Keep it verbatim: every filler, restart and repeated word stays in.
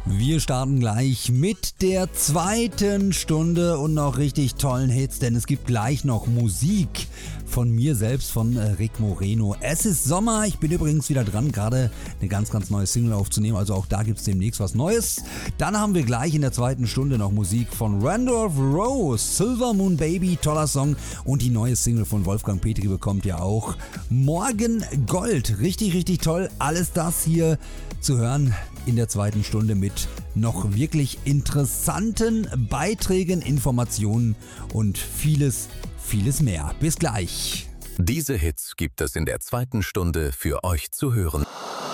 Wir starten gleich mit der zweiten Stunde und noch richtig tollen Hits, denn es gibt gleich noch Musik von mir selbst, von Rick Moreno. Es ist Sommer, ich bin übrigens wieder dran, gerade eine ganz, ganz neue Single aufzunehmen, also auch da gibt es demnächst was Neues. Dann haben wir gleich in der zweiten Stunde noch Musik von Randolph Rose, Silver Moon Baby, toller Song, und die neue Single von Wolfgang Petri bekommt ja auch Morgen Gold. Richtig, richtig toll, alles das hier zu hören in der zweiten Stunde mit noch wirklich interessanten Beiträgen, Informationen und vieles, vieles mehr. Bis gleich. Diese Hits gibt es in der zweiten Stunde für euch zu hören.